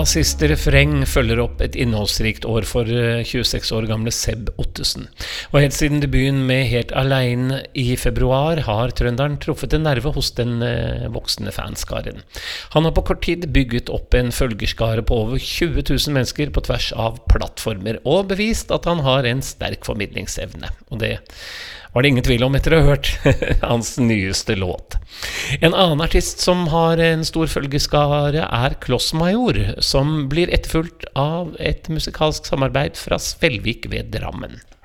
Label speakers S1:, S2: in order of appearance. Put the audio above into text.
S1: Ja, siste refreng følger opp et innholdsrikt år for 26 år gamle Seb Ottesen. Og helt siden debuten med Helt Alene i februar har trønderen truffet en nerve hos den voksne fanskaren. Han har på kort tid bygget opp en følgerskare på over 20 000 mennesker på tvers av plattformer, og bevist at han har en sterk formidlingsevne. Og det var det ingen tvil om etter å ha hørt hans nyeste låt. En annen artist som har en stor følgeskare er Klossmajor, som blir etterfulgt av et musikalsk samarbeid fra Svelvik ved Drammen.